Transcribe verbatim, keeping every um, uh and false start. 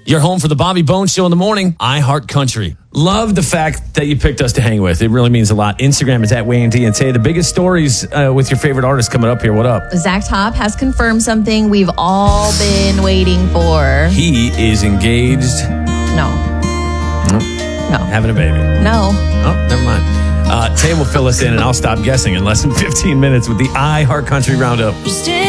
You're home for the Bobby Bones Show in the morning. I Heart Country. Love the fact that you picked us to hang with. It really means a lot. Instagram is at Wayne D. And say the biggest stories uh, with your favorite artist coming up here. What up? Zach Top has confirmed something we've all been waiting for. He is engaged. No. Nope. No. Having a baby. No. Oh, never mind. Uh, Tay will fill us in, and I'll stop guessing in less than fifteen minutes with the I Heart Country Roundup.